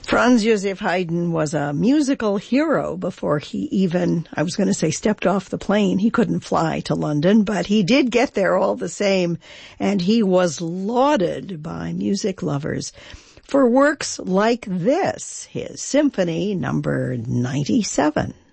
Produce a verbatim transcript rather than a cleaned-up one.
Franz Joseph Haydn was a musical hero before he even, I was going to say, stepped off the plane. He couldn't fly to London, but he did get there all the same, and he was lauded by music lovers for works like this, his Symphony number ninety-seven.